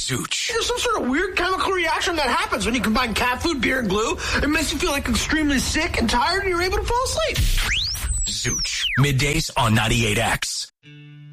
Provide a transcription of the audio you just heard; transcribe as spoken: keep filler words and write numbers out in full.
Zooch. There's some sort of weird chemical reaction that happens when you combine cat food, beer, and glue. It makes you feel like extremely sick and tired, and you're able to fall asleep. Zooch. Middays on ninety-eight X.